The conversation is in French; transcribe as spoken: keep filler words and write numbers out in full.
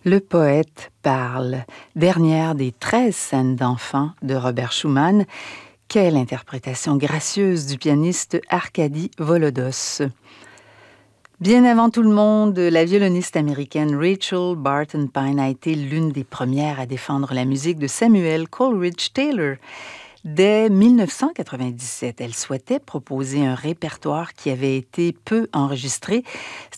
Le poète parle, dernière des treize scènes d'enfants de Robert Schumann. Quelle interprétation gracieuse du pianiste Arkady Volodos. Bien avant tout le monde, la violoniste américaine Rachel Barton Pine a été l'une des premières à défendre la musique de Samuel Coleridge Taylor. Dès mille neuf cent quatre-vingt-dix-sept, elle souhaitait proposer un répertoire qui avait été peu enregistré,